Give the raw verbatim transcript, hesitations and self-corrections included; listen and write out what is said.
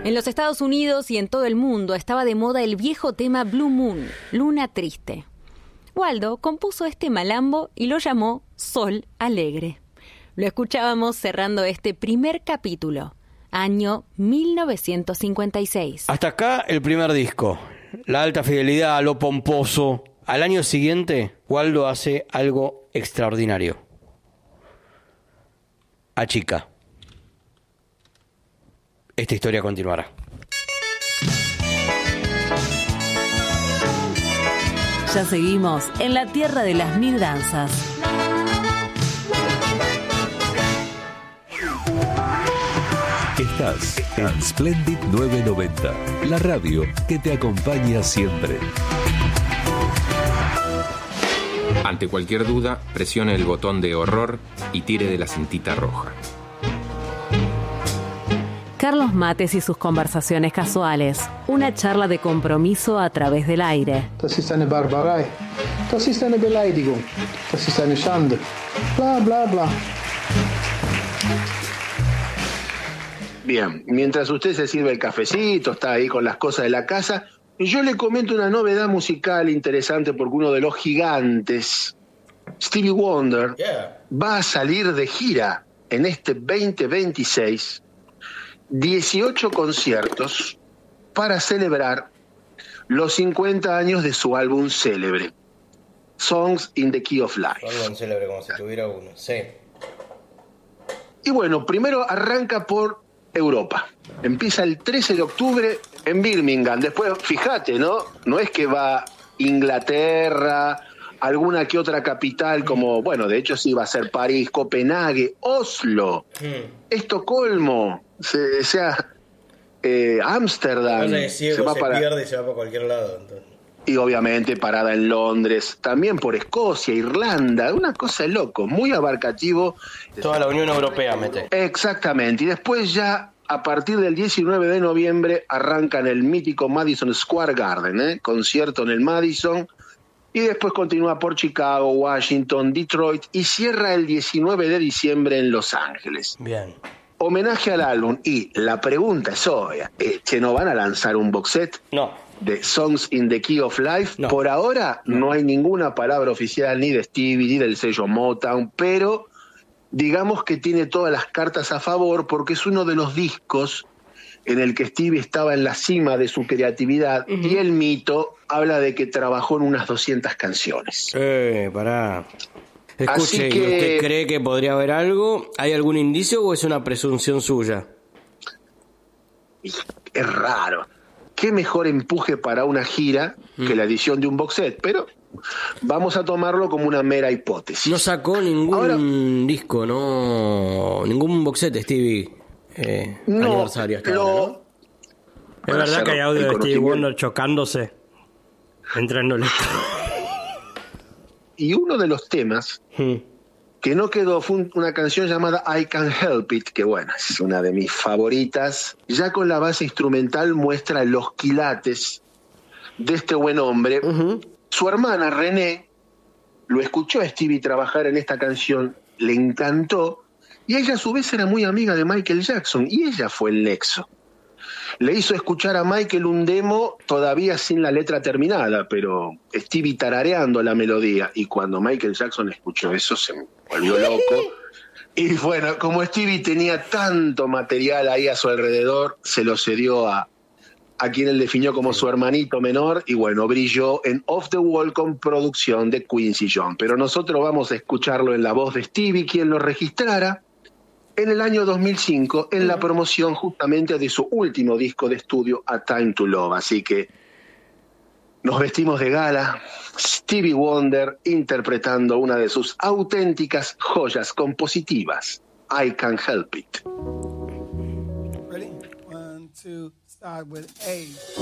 En los Estados Unidos y en todo el mundo estaba de moda el viejo tema Blue Moon, Luna Triste. Waldo compuso este malambo y lo llamó Sol Alegre. Lo escuchábamos cerrando este primer capítulo, año mil novecientos cincuenta y seis. Hasta acá el primer disco, la alta fidelidad, lo pomposo. Al año siguiente, Waldo hace algo extraordinario. Achica. Esta historia continuará. Ya seguimos en la tierra de las mil danzas. Estás en Splendid novecientos noventa, la radio que te acompaña siempre. Ante cualquier duda, presione el botón de horror y tire de la cintita roja. Carlos Mates y sus conversaciones casuales. Una charla de compromiso a través del aire. Das ist eine Barbarei. Das ist eine Beleidigung. Das ist eine Schande. Bla, bla, bla. Bien, mientras usted se sirve el cafecito, está ahí con las cosas de la casa, yo le comento una novedad musical interesante porque uno de los gigantes, Stevie Wonder, yeah. va a salir de gira en este veinte veintiséis, dieciocho conciertos para celebrar los cincuenta años de su álbum célebre, Songs in the Key of Life. Álbum célebre como si tuviera uno, sí. Y bueno, primero arranca por Europa. Empieza el trece de octubre en Birmingham. Después, fíjate, ¿no? No es que va a Inglaterra, alguna que otra capital como, bueno, de hecho sí va a ser París, Copenhague, Oslo, hmm. Estocolmo, se, sea eh, Ámsterdam. Se, se, va se para, pierde y se va para cualquier lado. Entonces. Y obviamente parada en Londres, también por Escocia, Irlanda, una cosa de loco, muy abarcativo. Toda la Unión Europea mete. Exactamente, y después ya a partir del diecinueve de noviembre arranca en el mítico Madison Square Garden, ¿eh? concierto en el Madison, y después continúa por Chicago, Washington, Detroit, y cierra el diecinueve de diciembre en Los Ángeles. Bien. Homenaje al álbum, y la pregunta es obvia, ¿che no van a lanzar un box set? No. De Songs in the Key of Life. No. Por ahora no. no hay ninguna palabra oficial ni de Stevie ni del sello Motown, pero digamos que tiene todas las cartas a favor porque es uno de los discos en el que Stevie estaba en la cima de su creatividad, uh-huh. y el mito habla de que trabajó en unas doscientas canciones. Eh, pará. Escuche, que... ¿usted cree que podría haber algo? ¿Hay algún indicio o es una presunción suya? Es raro. ¿Qué mejor empuje para una gira que la edición de un box set? Pero vamos a tomarlo como una mera hipótesis. No sacó ningún Ahora, disco, no, ningún box set, Stevie, eh, no, aniversario hasta lo, ahora, ¿no? Es verdad que hay audio de Stevie Wonder chocándose, entrándole. Y uno de los temas hmm. que no quedó fue una canción llamada I Can't Help It, que bueno, es una de mis favoritas. Ya con la base instrumental muestra los quilates de este buen hombre. Uh-huh. Su hermana René lo escuchó a Stevie trabajar en esta canción, le encantó, y ella a su vez era muy amiga de Michael Jackson, y ella fue el nexo. Le hizo escuchar a Michael un demo todavía sin la letra terminada, pero Stevie tarareando la melodía, y cuando Michael Jackson escuchó eso se volvió loco. Y bueno, como Stevie tenía tanto material ahí a su alrededor, se lo cedió a, a quien él definió como su hermanito menor, y bueno, brilló en Off the Wall con producción de Quincy Jones. Pero nosotros vamos a escucharlo en la voz de Stevie, quien lo registrara en el año dos mil cinco, en la promoción justamente de su último disco de estudio, A Time to Love. Así que nos vestimos de gala, Stevie Wonder interpretando una de sus auténticas joyas compositivas, I Can't Help It. Ready? One, two, start with A.